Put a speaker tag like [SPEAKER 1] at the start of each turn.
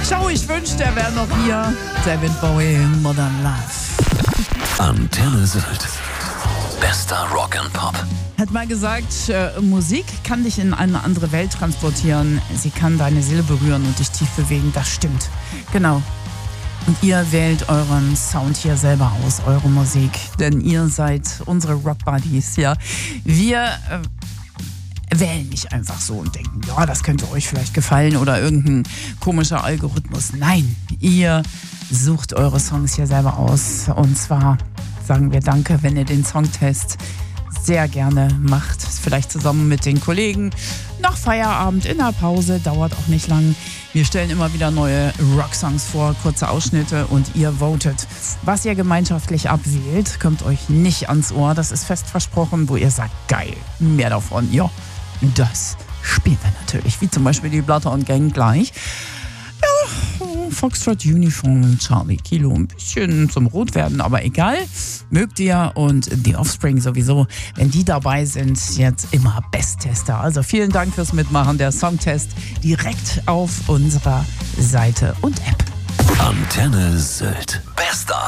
[SPEAKER 1] Schau, ich wünschte, er wäre noch hier. David Bowie, Modern Love.
[SPEAKER 2] Antenne Sylt. Bester Rock and Pop.
[SPEAKER 1] Hat mal gesagt, Musik kann dich in eine andere Welt transportieren. Sie kann deine Seele berühren und dich tief bewegen. Das stimmt. Genau. Und ihr wählt euren Sound hier selber aus, eure Musik. Denn ihr seid unsere Rock-Buddies, ja. Wir wählen nicht einfach so und denken, ja, das könnte euch vielleicht gefallen oder irgendein komischer Algorithmus. Nein, ihr sucht eure Songs hier selber aus. Und zwar sagen wir Danke, wenn ihr den Songtest sehr gerne macht. Vielleicht zusammen mit den Kollegen nach Feierabend in der Pause. Dauert auch nicht lang. Wir stellen immer wieder neue Rocksongs vor, kurze Ausschnitte und ihr votet. Was ihr gemeinschaftlich abwählt, kommt euch nicht ans Ohr. Das ist fest versprochen, wo ihr sagt, geil, mehr davon. Ja, das spielen wir natürlich. Wie zum Beispiel die Bloodhound Gang gleich. Ja, Foxtrot Uniform, Charlie Kilo, ein bisschen zum Rotwerden, aber egal. Mögt ihr und die Offspring sowieso, wenn die dabei sind, jetzt immer Besttester. Also vielen Dank fürs Mitmachen. Der Songtest direkt auf unserer Seite und App.
[SPEAKER 2] Antenne Sylt. Bester